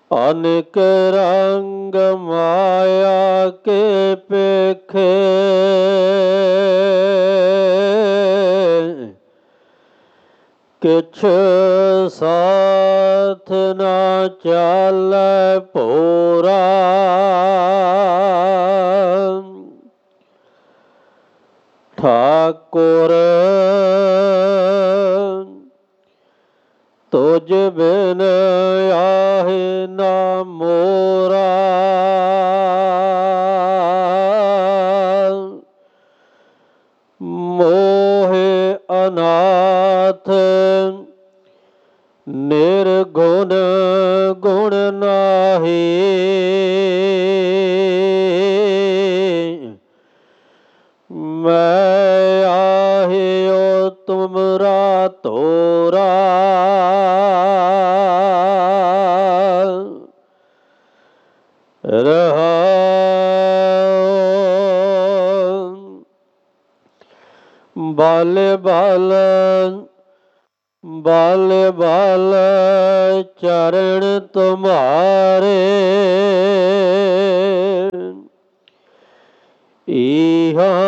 अनेक रंग माया के पेखे, किछ साथ न चालै भोरा। ठाकुर तुझ बिन आहे ना मोरा, मोहे अनाथ निर्गुण गुण नाहि। मैं आहियो तुमरा तोरा, बल बल बल बल चरण तुम्हारे, इहा